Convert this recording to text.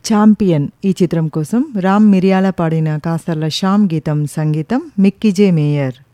Champion ఈ చిత్రం కోసం రామ్ మిరియాల పాడిన కాసర్ల శ్యామ్ గీతం సంగీతం మిక్కీ జే మేయర్.